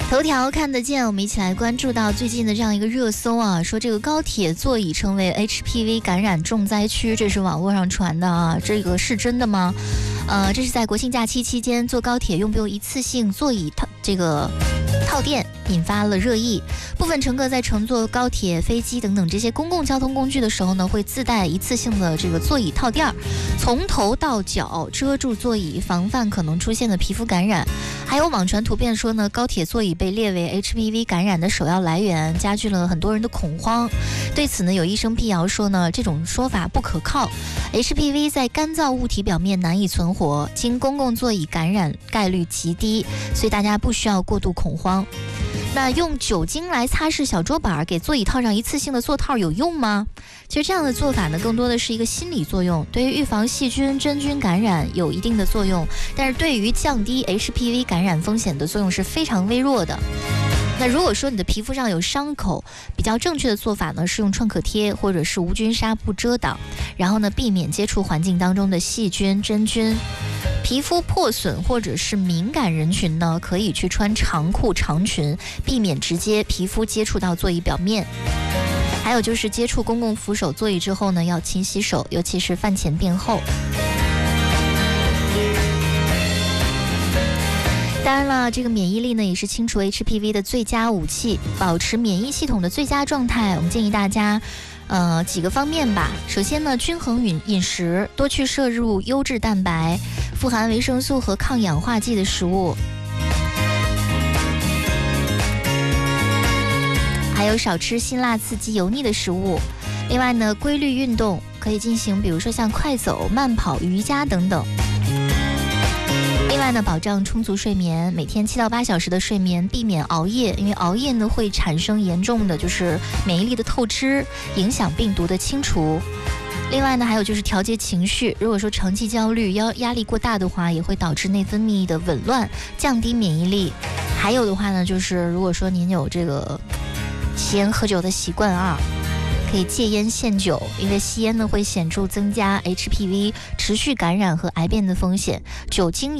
头条看得见，我们一起来关注到最近的这样一个热搜啊，说这个高铁座椅成为 HPV 感染重灾区，这是网络上传的啊，这个是真的吗？这是在国庆假期期间坐高铁用不用一次性座椅套垫，引发了热议。部分乘客在乘坐高铁、飞机等等这些公共交通工具的时候呢，会自带一次性的这个座椅套垫，从头到脚遮住座椅，防范可能出现的皮肤感染。还有网传图片说呢，高铁座椅被列为 HPV 感染的首要来源，加剧了很多人的恐慌。对此呢，有医生辟谣说呢，这种说法不可靠。HPV 在干燥物体表面难以存活，经公共座椅感染概率极低，所以大家不需要过度恐慌。那用酒精来擦拭小桌板，给座椅套上一次性的座套有用吗？其实这样的做法呢，更多的是一个心理作用，对于预防细菌、真菌感染有一定的作用，但是对于降低 HPV 感染风险的作用是非常微弱的。那如果说你的皮肤上有伤口，比较正确的做法呢是用创可贴或者是无菌纱布遮挡，然后呢避免接触环境当中的细菌、真菌。皮肤破损或者是敏感人群呢，可以去穿长裤长裙，避免直接皮肤接触到座椅表面。还有就是接触公共扶手座椅之后呢，要勤洗手，尤其是饭前便后。当然了，这个免疫力呢也是清除 HPV 的最佳武器，保持免疫系统的最佳状态。我们建议大家几个方面吧。首先呢，均衡饮食，多去摄入优质蛋白、富含维生素和抗氧化剂的食物，还有少吃辛辣刺激油腻的食物。另外呢，规律运动，可以进行比如说像快走、慢跑、瑜伽等等。另外呢，保障充足睡眠，每天7到8小时的睡眠，避免熬夜，因为熬夜呢会产生严重的就是免疫力的透支，影响病毒的清除。另外呢，还有就是调节情绪，如果说长期焦虑、压力过大的话，也会导致内分泌的紊乱，降低免疫力。还有的话呢，就是如果说您有这个吸烟喝酒的习惯啊，可以戒烟限酒，因为吸烟呢会显著增加 HPV 持续感染和癌变的风险。酒精